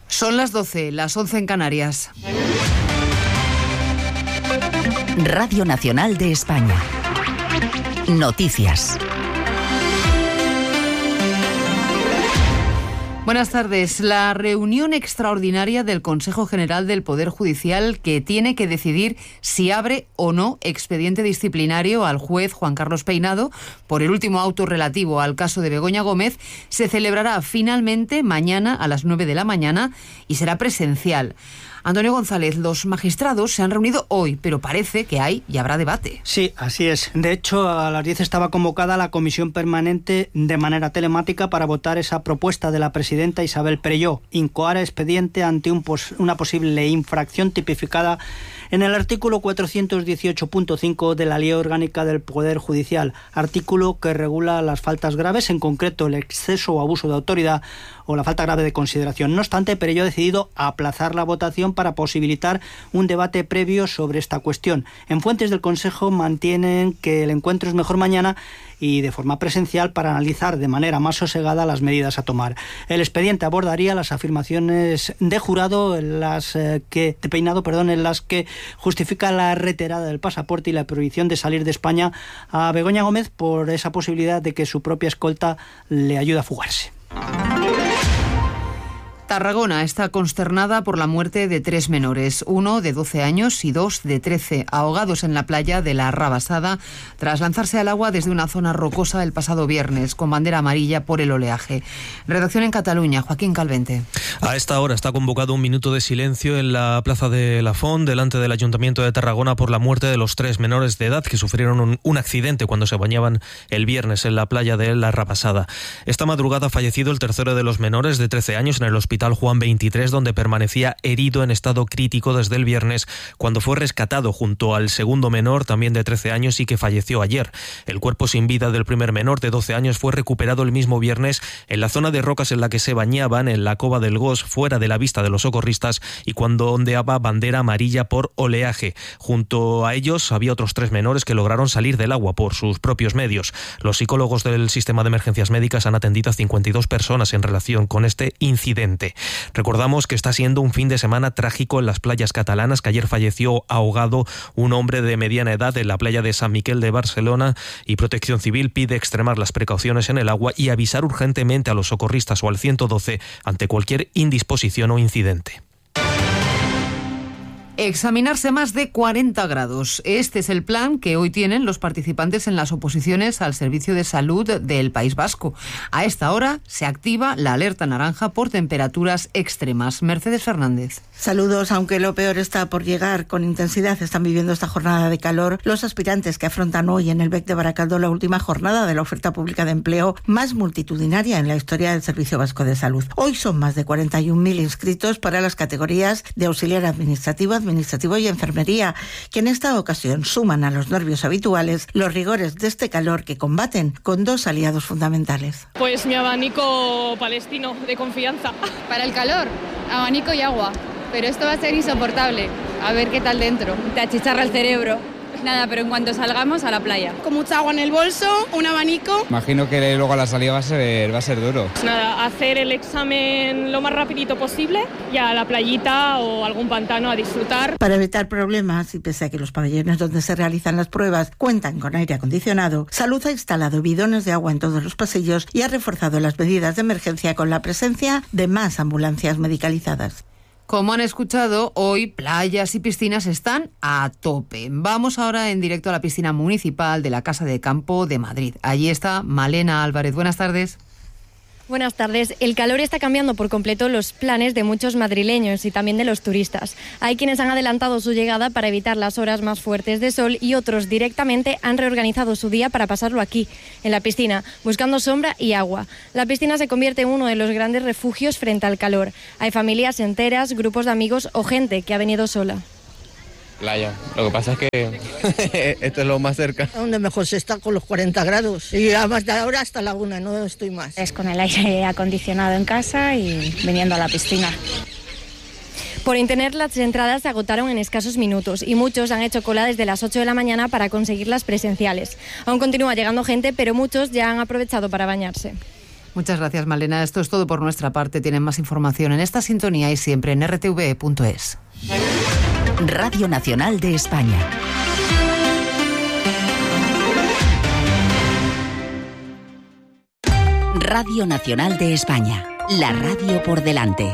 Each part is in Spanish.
Son las 12, las 11 en Canarias. Radio Nacional de España. Noticias. Buenas tardes. La reunión extraordinaria del Consejo General del Poder Judicial, que tiene que decidir si abre o no expediente disciplinario al juez Juan Carlos Peinado por el último auto relativo al caso de Begoña Gómez, se celebrará finalmente mañana a las 9 de la mañana y será presencial. Antonio González, los magistrados se han reunido hoy, pero parece que hay y habrá debate. Sí, así es. De hecho, a las 10 estaba convocada la comisión permanente de manera telemática para votar esa propuesta de la presidenta Isabel Perelló, incoar expediente ante una posible infracción tipificada en el artículo 418.5 de la Ley Orgánica del Poder Judicial, artículo que regula las faltas graves, en concreto el exceso o abuso de autoridad o la falta grave de consideración. No obstante, Perelló ha decidido aplazar la votación para posibilitar un debate previo sobre esta cuestión. En fuentes del Consejo mantienen que el encuentro es mejor mañana y de forma presencial para analizar de manera más sosegada las medidas a tomar. El expediente abordaría las afirmaciones de jurado en las que justifica la retirada del pasaporte y la prohibición de salir de España a Begoña Gómez por esa posibilidad de que su propia escolta le ayude a fugarse. Tarragona está consternada por la muerte de 3 menores, uno de 12 años y 2 de 13, ahogados en la playa de la Rabasada tras lanzarse al agua desde una zona rocosa el pasado viernes con bandera amarilla por el oleaje. Redacción en Cataluña, Joaquín Calvente. A esta hora está convocado un minuto de silencio en la plaza de La Font, delante del Ayuntamiento de Tarragona, por la muerte de los 3 menores de edad que sufrieron un accidente cuando se bañaban el viernes en la playa de la Rabasada. Esta madrugada ha fallecido el tercero de los menores, de 13 años, en el hospital Juan 23, donde permanecía herido en estado crítico desde el viernes, cuando fue rescatado junto al segundo menor, también de 13 años, y que falleció ayer. El cuerpo sin vida del primer menor, de 12 años, fue recuperado el mismo viernes en la zona de rocas en la que se bañaban, en la Cova del Gos, fuera de la vista de los socorristas, y cuando ondeaba bandera amarilla por oleaje. Junto a ellos había otros 3 menores que lograron salir del agua por sus propios medios. Los psicólogos del sistema de emergencias médicas han atendido a 52 personas en relación con este incidente. Recordamos que está siendo un fin de semana trágico en las playas catalanas, que ayer falleció ahogado un hombre de mediana edad en la playa de San Miquel de Barcelona, y Protección Civil pide extremar las precauciones en el agua y avisar urgentemente a los socorristas o al 112 ante cualquier indisposición o incidente. Examinarse más de 40 grados. Este es el plan que hoy tienen los participantes en las oposiciones al Servicio de Salud del País Vasco. A esta hora se activa la alerta naranja por temperaturas extremas. Mercedes Fernández. Saludos. Aunque lo peor está por llegar, con intensidad están viviendo esta jornada de calor los aspirantes que afrontan hoy en el BEC de Baracaldo la última jornada de la oferta pública de empleo más multitudinaria en la historia del Servicio Vasco de Salud. Hoy son más de 41.000 inscritos para las categorías de auxiliar administrativo y enfermería, que en esta ocasión suman a los nervios habituales los rigores de este calor que combaten con 2 aliados fundamentales. Pues mi abanico palestino de confianza. Para el calor, abanico y agua, pero esto va a ser insoportable. A ver qué tal dentro. Te achicharra el cerebro. Nada, pero en cuanto salgamos, a la playa. Con mucha agua en el bolso, un abanico. Imagino que luego a la salida va a ser duro. Nada, hacer el examen lo más rapidito posible y a la playita o algún pantano a disfrutar. Para evitar problemas, y pese a que los pabellones donde se realizan las pruebas cuentan con aire acondicionado, Salud ha instalado bidones de agua en todos los pasillos y ha reforzado las medidas de emergencia con la presencia de más ambulancias medicalizadas. Como han escuchado, hoy playas y piscinas están a tope. Vamos ahora en directo a la piscina municipal de la Casa de Campo de Madrid. Allí está Malena Álvarez. Buenas tardes. Buenas tardes. El calor está cambiando por completo los planes de muchos madrileños y también de los turistas. Hay quienes han adelantado su llegada para evitar las horas más fuertes de sol y otros directamente han reorganizado su día para pasarlo aquí, en la piscina, buscando sombra y agua. La piscina se convierte en uno de los grandes refugios frente al calor. Hay familias enteras, grupos de amigos o gente que ha venido sola. Playa. Lo que pasa es que esto es lo más cerca. Donde mejor se está con los 40 grados. Y además de ahora hasta la 1, no estoy más. Es con el aire acondicionado en casa y viniendo a la piscina. Por internet las entradas se agotaron en escasos minutos y muchos han hecho cola desde las 8 de la mañana para conseguirlas presenciales. Aún continúa llegando gente, pero muchos ya han aprovechado para bañarse. Muchas gracias, Malena. Esto es todo por nuestra parte. Tienen más información en esta sintonía y siempre en rtv.es. Radio Nacional de España. Radio Nacional de España. La radio por delante.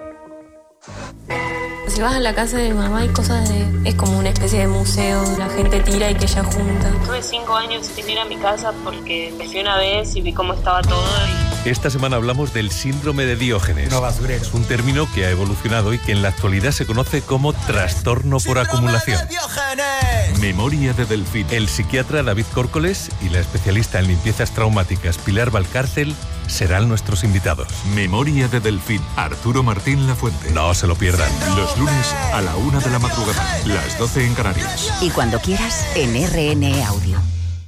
Si vas a la casa de mi mamá hay cosas es como una especie de museo, la gente tira y que ella junta. Tuve 5 años sin ir a mi casa porque me fui una vez y vi cómo estaba todo. Esta semana hablamos del síndrome de Diógenes. No basurero. Es un término que ha evolucionado y que en la actualidad se conoce como trastorno por acumulación. Memoria de Delfín. El psiquiatra David Córcoles y la especialista en limpiezas traumáticas Pilar Valcárcel serán nuestros invitados. Memoria de Delfín. Arturo Martín Lafuente. No se lo pierdan. Los lunes a la 1 de la madrugada, las 12 en Canarias. Y cuando quieras, en RN Audio.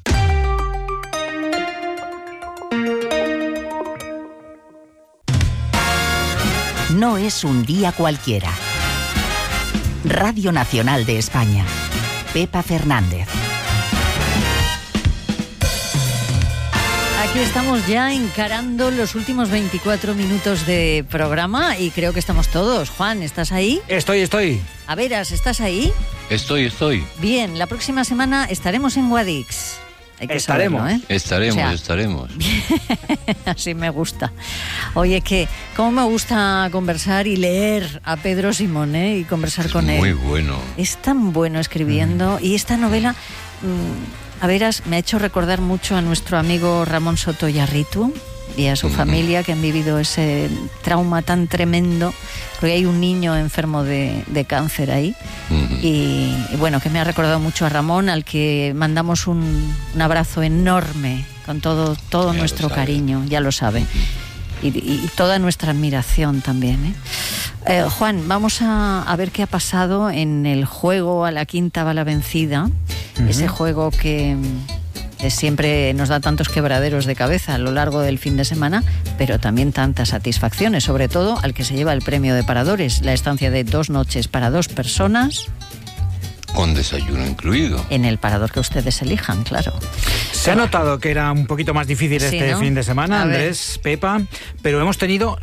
No es un día cualquiera. Radio Nacional de España. Pepa Fernández. Aquí estamos ya encarando los últimos 24 minutos de programa y creo que estamos todos. Juan, ¿estás ahí? Estoy. A veras, ¿estás ahí? Estoy. Bien, la próxima semana estaremos en Guadix. Hay que saberlo, ¿eh? Estaremos. Así me gusta. Oye, que cómo me gusta conversar y leer a Pedro Simón, ¿eh? Y conversar con él. Muy bueno. Es tan bueno escribiendo. Y esta novela, a veras, me ha hecho recordar mucho a nuestro amigo Ramón Soto Yarritu y a su familia, que han vivido ese trauma tan tremendo, porque hay un niño enfermo de cáncer ahí. Y bueno, que me ha recordado mucho a Ramón, al que mandamos un abrazo enorme, con todo nuestro cariño, ya lo sabe. Y toda nuestra admiración también, ¿eh? Juan, vamos a ver qué ha pasado en el juego a la quinta bala vencida, ese juego que siempre nos da tantos quebraderos de cabeza a lo largo del fin de semana, pero también tantas satisfacciones, sobre todo al que se lleva el premio de Paradores, la estancia de 2 noches para 2 personas. Con desayuno incluido. En el parador que ustedes elijan, claro. Se ha notado que era un poquito más difícil este fin de semana, Andrés, Pepa, pero hemos tenido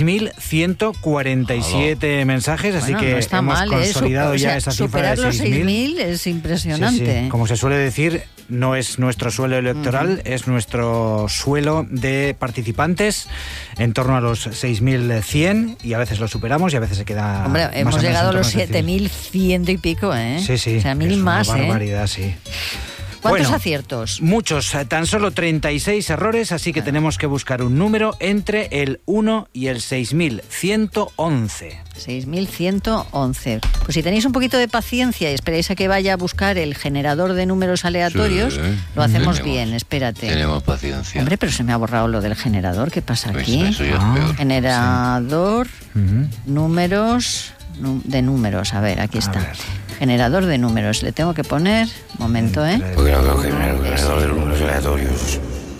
6.147 mensajes, así que no hemos mal, consolidado ya esa cifra de 6.000. Superar los 6.000 es impresionante. Sí. Como se suele decir, no es nuestro suelo electoral, es nuestro suelo de participantes, en torno a los 6.100, y a veces lo superamos y a veces se queda. Hombre, más hemos llegado a los 7.100 7.100 y pico, ¿eh? Sí. O sea, 1.000 más, una barbaridad, sí. ¿Cuántos aciertos? Muchos, tan solo 36 errores, así que tenemos que buscar un número entre el 1 y el 6.111. 6.111. Pues si tenéis un poquito de paciencia y esperáis a que vaya a buscar el generador de números aleatorios, lo hacemos bien, espérate. Tenemos paciencia. Hombre, pero se me ha borrado lo del generador, ¿qué pasa aquí? Eso ya es peor. Generador, números, de números, a ver, aquí está. Generador de números, le tengo que poner, momento, Generador de números aleatorios.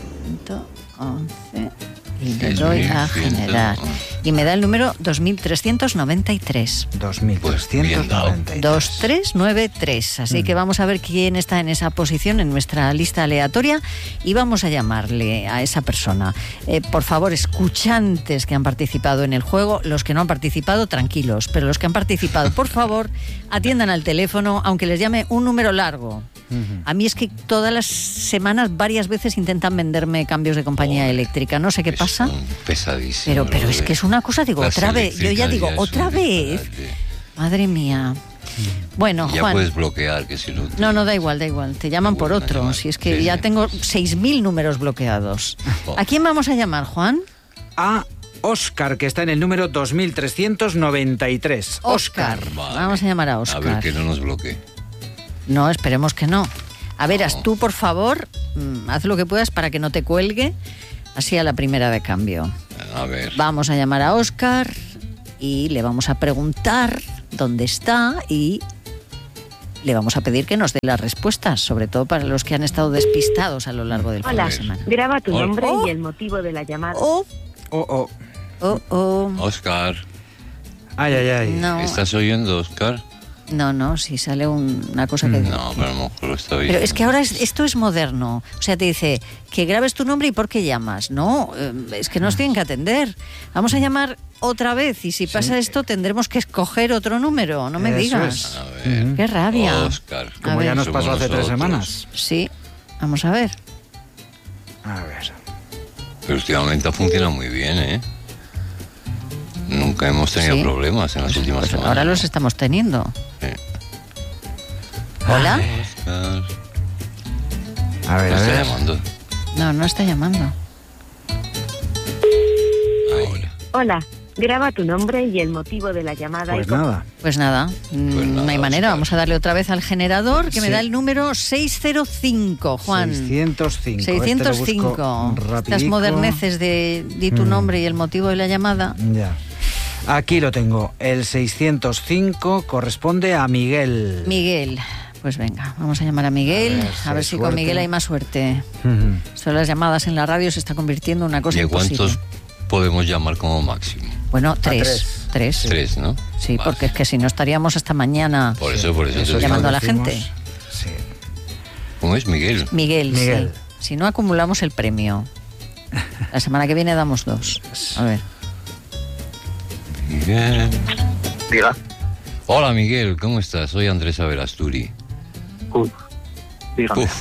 111 y le doy a generar. Y me da el número 2393. 2393. 2393. Así que vamos a ver quién está en esa posición en nuestra lista aleatoria y vamos a llamarle a esa persona. Por favor, escuchantes que han participado en el juego, los que no han participado, tranquilos, pero los que han participado, por favor, atiendan al teléfono, aunque les llame un número largo. A mí es que todas las semanas, varias veces intentan venderme cambios de compañía eléctrica. No sé qué pasa. Pesadísimo. Pero es que es una cosa, digo, otra vez. Yo ya digo, otra vez. Madre mía. Bueno, ya Juan. Puedes bloquear, que si no. No, da igual. Te llaman por otro. Si es que ya tengo 6.000 números bloqueados. ¿A quién vamos a llamar, Juan? A Óscar, que está en el número 2393. Óscar. Vale. Vamos a llamar a Óscar. A ver que no nos bloquee. No, esperemos que no. A veras, tú, por favor, haz lo que puedas para que no te cuelgue, así a la primera de cambio. A ver. Vamos a llamar a Óscar y le vamos a preguntar dónde está y le vamos a pedir que nos dé las respuestas, sobre todo para los que han estado despistados a lo largo del fin de semana. Graba tu nombre y el motivo de la llamada. Óscar. Óscar. Ay. No. ¿Estás oyendo, Óscar? No, si sale una cosa que... No, pero a lo mejor lo está bien. Pero es que ahora esto es moderno. O sea, te dice que grabes tu nombre y por qué llamas. No, es que nos tienen que atender. Vamos a llamar otra vez y si pasa esto tendremos que escoger otro número. No me digas. A ver. Qué rabia. Oscar. Como ya nos pasó hace 3 semanas. Sí, vamos a ver. A ver. Pero últimamente ha funcionado muy bien, ¿eh? Nunca hemos tenido problemas en las últimas semanas. Ahora los estamos teniendo. Sí. ¿Hola? Oscar. A ver, está llamando. No está llamando. Hola, graba tu nombre y el motivo de la llamada. Pues nada, no hay manera. Oscar. Vamos a darle otra vez al generador que me da el número 605, Juan. 605. 605. Estas moderneces de di tu nombre y el motivo de la llamada. Ya. Aquí lo tengo. El 605 corresponde a Miguel. Miguel. Pues venga, vamos a llamar a Miguel. A ver si con Miguel hay más suerte. Esto de las llamadas en la radio se está convirtiendo en una cosa imposible. ¿Cuántos podemos llamar como máximo? Bueno, 3. 3, ¿no? Sí, porque es que si no estaríamos hasta mañana por eso llamando a la gente. Sí. ¿Cómo es? Miguel. Miguel. Sí. Si no acumulamos el premio. La semana que viene damos 2. A ver. Miguel. Diga. Hola, Miguel, ¿cómo estás? Soy Andrés Averasturi. Dígame.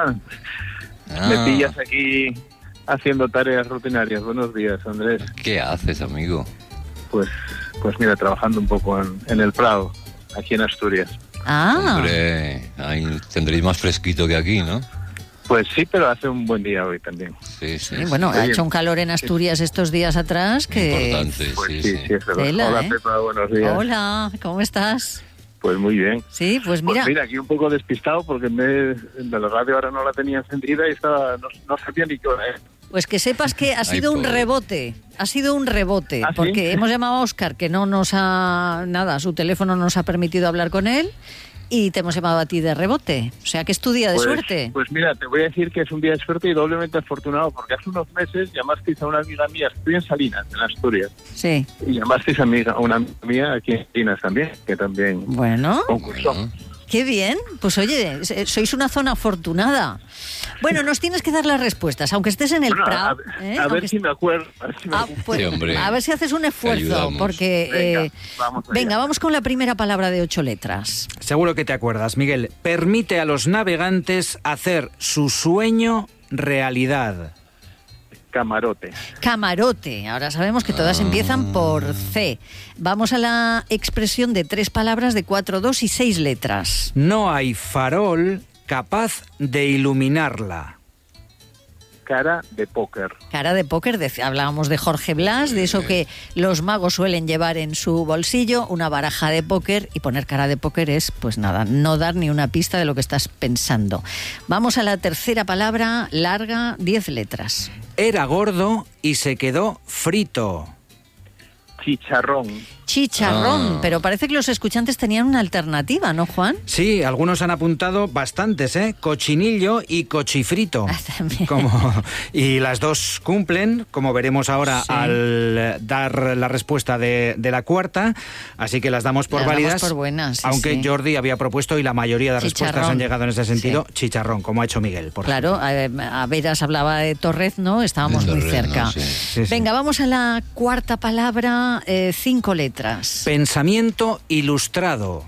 Me pillas aquí haciendo tareas rutinarias. Buenos días, Andrés. ¿Qué haces, amigo? Pues mira, trabajando un poco en el Prado, aquí en Asturias. Hombre, ahí tendréis más fresquito que aquí, ¿no? Pues sí, pero hace un buen día hoy también. Sí. Bueno, ha hecho un calor en Asturias estos días atrás que... Importante, pues sí, es verdad. Hola, Pepa, buenos días. Hola, ¿cómo estás? Pues muy bien. Sí, pues mira... Pues mira, aquí un poco despistado porque de la radio ahora no la tenía encendida y no sabía ni qué hora es. Pues que sepas que ha sido un rebote. Ha sido un rebote. ¿Ah, porque sí? hemos llamado a Óscar, que no nos ha... Nada, su teléfono no nos ha permitido hablar con él. Y te hemos llamado a ti de rebote. O sea, que es tu día de suerte. Pues mira, te voy a decir que es un día de suerte y doblemente afortunado, porque hace unos meses llamasteis a una amiga mía, estoy en Salinas, en Asturias. Sí. Y llamasteis a una amiga mía aquí en Salinas también, que también concursó. Qué bien. Pues oye, sois una zona afortunada. Bueno, nos tienes que dar las respuestas, aunque estés en el Prado. A ver si me acuerdo. Pues, sí, hombre. A ver si haces un esfuerzo, porque... Venga, vamos con la primera palabra de 8 letras. Seguro que te acuerdas, Miguel. Permite a los navegantes hacer su sueño realidad. Camarote. Camarote. Ahora sabemos que todas empiezan por C. Vamos a la expresión de 3 palabras de 4, 2 y 6 letras. No hay farol capaz de iluminarla. Cara de póker. Cara de póker, hablábamos de Jorge Blas, de eso que los magos suelen llevar en su bolsillo, una baraja de póker, y poner cara de póker es, pues nada, no dar ni una pista de lo que estás pensando. Vamos a la tercera palabra, larga, 10 letras. Era gordo y se quedó frito. Chicharrón. Chicharrón, pero parece que los escuchantes tenían una alternativa, ¿no, Juan? Sí, algunos han apuntado bastantes, cochinillo y cochifrito. Y las dos cumplen, como veremos ahora al dar la respuesta de la cuarta, así que las damos por válidas. Damos por buenas, aunque Jordi había propuesto, y la mayoría de respuestas han llegado en ese sentido, chicharrón, como ha hecho Miguel. Claro, a Veras hablaba de Torrezno, estábamos muy cerca. Sí. Venga, vamos a la cuarta palabra, 5 letras. Pensamiento ilustrado.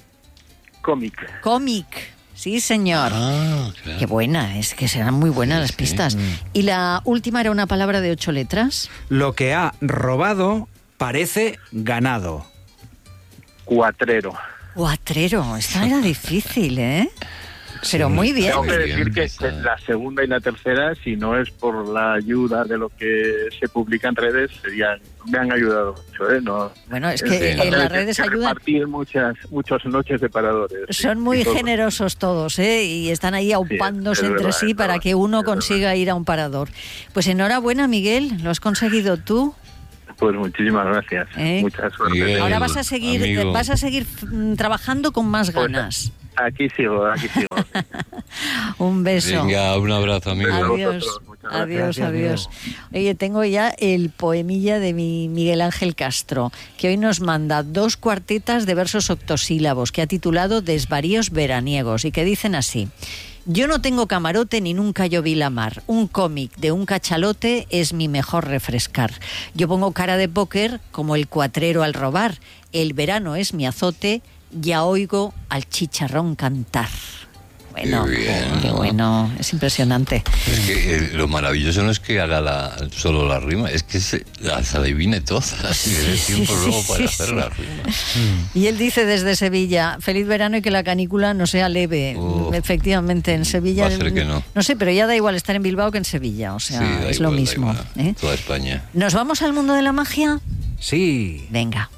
Cómic, sí señor. Claro. Qué buena, es que serán muy buenas las pistas. Y la última era una palabra de 8 letras. Lo que ha robado parece ganado. Cuatrero, esta era difícil, ¿eh? Pero muy bien. Tengo que decir que la segunda y la tercera, si no es por la ayuda de lo que se publica en redes, me han ayudado mucho, ¿no? Bueno, es que en las redes ayudan. Repartir muchas noches de paradores. Son muy generosos todos, y están ahí aupándose entre sí para que uno consiga ir a un parador. Pues enhorabuena, Miguel, lo has conseguido tú. Pues muchísimas gracias. Mucha suerte. Miguel, ahora vas a seguir trabajando con más ganas. Aquí sigo. Un beso. Venga, un abrazo, amigo. Adiós. Adiós. Oye, tengo ya el poemilla de mi Miguel Ángel Castro, que hoy nos manda 2 cuartetas de versos octosílabos, que ha titulado Desvaríos veraniegos, y que dicen así: yo no tengo camarote ni nunca yo vi la mar. Un cómic de un cachalote es mi mejor refrescar. Yo pongo cara de póker como el cuatrero al robar. El verano es mi azote, ya oigo al chicharrón cantar. Bueno, qué bueno, es impresionante. Es que lo maravilloso no es que haga solo la rima, es que las adivine todas, así que dé tiempo luego para hacer la rima. Y él dice desde Sevilla: feliz verano y que la canícula no sea leve. Efectivamente, en Sevilla... Va a ser que no. No sé, pero ya da igual estar en Bilbao que en Sevilla, o sea, es igual, lo mismo. Toda España. ¿Nos vamos al mundo de la magia? Sí. Venga.